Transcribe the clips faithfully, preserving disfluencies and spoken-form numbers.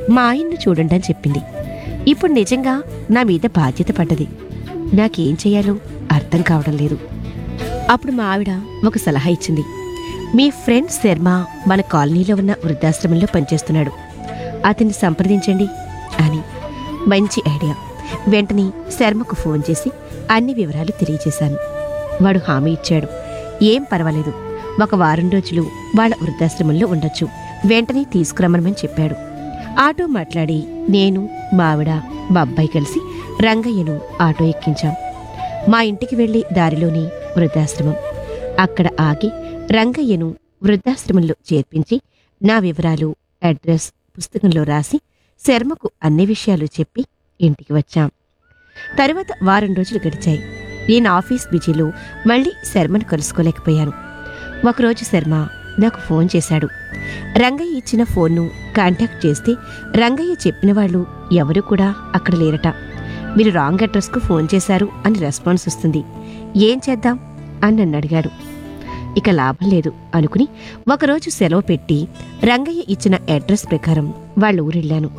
మా ఆయన్ను చూడండి అని చెప్పింది. ఇప్పుడు నిజంగా నా మీద బాధ్యత పడ్డది. నాకేం చెయ్యాలో అర్థం కావడం లేదు. అప్పుడు మా ఆవిడ ఒక సలహా ఇచ్చింది. మీ ఫ్రెండ్ శర్మ మన కాలనీలో ఉన్న వృద్ధాశ్రమంలో పనిచేస్తున్నాడు, అతన్ని సంప్రదించండి అని. మంచి ఐడియా. వెంటనే శర్మకు ఫోన్ చేసి అన్ని వివరాలు తెలియజేశాను. వాడు హామీ ఇచ్చాడు. ఏం పర్వాలేదు, ఒక వారం రోజులు వాళ్ళ వృద్ధాశ్రమంలో ఉండొచ్చు, వెంటనే తీసుకురమ్మని చెప్పాడు. ఆటో మాట్లాడి నేను, మా ఆవిడ, మా అబ్బాయి కలిసి రంగయ్యను ఆటో ఎక్కించాం. మా ఇంటికి వెళ్లే దారిలోని వృద్ధాశ్రమం. అక్కడ ఆగి రంగయ్యను వృద్ధాశ్రమంలో చేర్పించి నా వివరాలు, అడ్రస్ పుస్తకంలో రాసి శర్మకు అన్ని విషయాలు చెప్పి ఇంటికి వచ్చాం. తరువాత వారం రోజులు గడిచాయి. నేను ఆఫీస్ బిజీలో మళ్ళీ శర్మను కలుసుకోలేకపోయాను. ఒకరోజు శర్మ నాకు ఫోన్ చేశాడు. రంగయ్య ఇచ్చిన ఫోన్ను కాంటాక్ట్ చేస్తే రంగయ్య చెప్పిన వాళ్ళు ఎవరూ కూడా అక్కడ లేరట. మీరు రాంగ్ అడ్రస్కు ఫోన్ చేశారు అని రెస్పాన్స్ వస్తుంది. ఏం చేద్దాం అని నన్ను అడిగాడు. ఇక లాభం లేదు అనుకుని ఒకరోజు సెలవు పెట్టి రంగయ్య ఇచ్చిన అడ్రస్ ప్రకారం వాళ్ళ ఊరెళ్ళాను.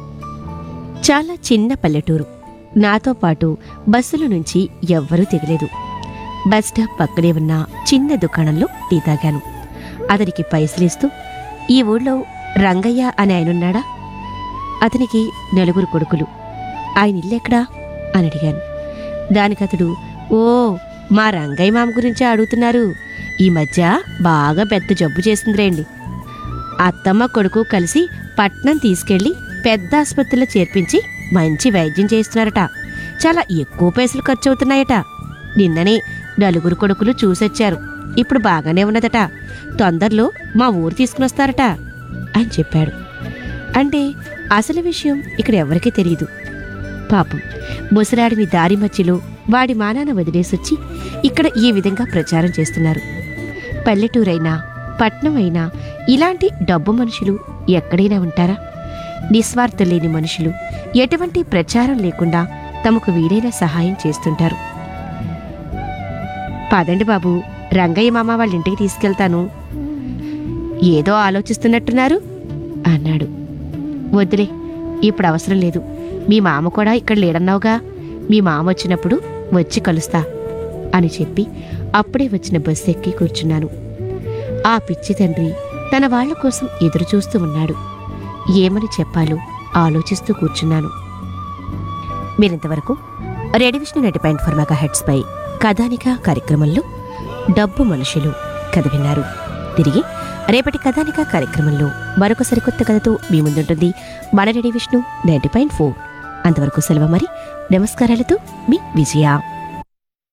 చాలా చిన్న పల్లెటూరు. నాతో పాటు బస్సుల నుంచి ఎవ్వరూ దిగలేదు. బస్ స్టాప్ పక్కనే ఉన్న చిన్న దుకాణంలో టీ తాగాను. అతనికి పైసలిస్తూ, ఈ ఊళ్ళో రంగయ్య అని ఆయనున్నాడా? అతనికి నలుగురు కొడుకులు, ఆయన ఇల్లెక్కడా అని అడిగాను. దానికతడు, ఓ మా రంగయ్య మామ గురించి అడుగుతున్నారు, ఈ మధ్య బాగా పెద్ద జబ్బు చేసిందిరేండి. అత్తమ్మ కొడుకు కలిసి పట్నం తీసుకెళ్లి పెద్ద ఆసుపత్రిలో చేర్పించి మంచి వైద్యం చేస్తున్నారట. చాలా ఎక్కువ పైసలు ఖర్చవుతున్నాయట. నిన్ననే నలుగురు కొడుకులు చూసొచ్చారు. ఇప్పుడు బాగానే ఉన్నదట. తొందరలో మా ఊరు తీసుకునొస్తారట అని చెప్పాడు. అంటే అసలు విషయం ఇక్కడ ఎవరికీ తెలియదు. పాపం ముసలాడిని దారి మధ్యలో వాడి మానాన వదిలేసొచ్చి ఇక్కడ ఈ విధంగా ప్రచారం చేస్తున్నారు. పల్లెటూరైనా పట్నం అయినా ఇలాంటి డబ్బు మనుషులు ఎక్కడైనా ఉంటారా? నిస్వార్థం లేని మనుషులు ఎటువంటి ప్రచారం లేకుండా తమకు వీలైన సహాయం చేస్తుంటారు. పదండి బాబు, రంగయ్య మామ వాళ్ళ ఇంటికి తీసుకెళ్తాను. ఏదో ఆలోచిస్తున్నట్టున్నారు అన్నాడు. వద్దులే, ఇప్పుడు అవసరం లేదు. మీ మామ కూడా ఇక్కడ లేడన్నావుగా, మీ మామ వచ్చినప్పుడు వచ్చి కలుస్తా అని చెప్పి అప్పుడే వచ్చిన బస్సు ఎక్కి కూర్చున్నాను. ఆ పిచ్చి తండ్రి తన వాళ్ల కోసం ఎదురుచూస్తూ ఉన్నాడు. ఏమని చెప్పాలో ఆలోచిస్తూ కూర్చున్నాను. మీరింతవరకు radio Vishnu ninety point four mega heads పై కథానిక కార్యక్రమంలో డబ్బు మనుషులు కథ విన్నారు. తిరిగి రేపటి కథానిక కార్యక్రమంలో మరొక సరికొత్త కథతో మీ ముందుంటుంది మన radio Vishnu ninety point four. అంతవరకు సెలవు మరి. నమస్కారాలతో మీ విజయ.